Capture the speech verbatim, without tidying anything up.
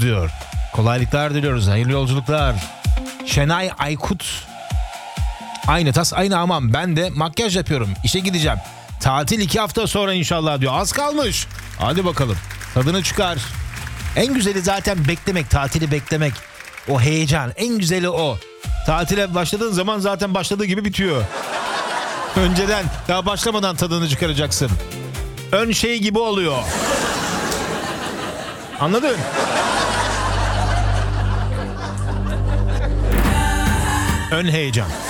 diyor. Kolaylıklar diliyoruz. Hayırlı yolculuklar. Şenay Aykut. Aynı tas aynı hamam. Ben de makyaj yapıyorum. İşe gideceğim. Tatil iki hafta sonra inşallah diyor. Az kalmış. Hadi bakalım. Tadını çıkar. En güzeli zaten beklemek. Tatili beklemek. O heyecan. En güzeli o. Tatile başladığın zaman zaten başladığı gibi bitiyor. Önceden daha başlamadan tadını çıkaracaksın. Ön şey gibi oluyor. Anladın? Ön heyecan.